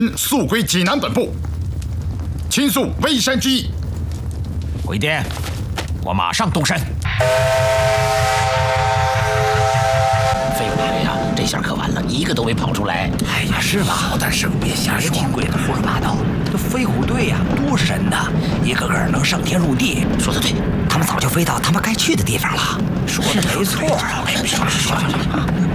速归济南本部，亲速微山之役。 回电，我马上动身。 废物队呀，这下可完了，一个都没跑出来。 哎呀，是吧？好大声，别瞎说，听鬼子胡说八道。这飞虎队呀，多神呐，一个个能上天入地。 说的对， 他们早就飞到他们该去的地方了。 说的没错。 说。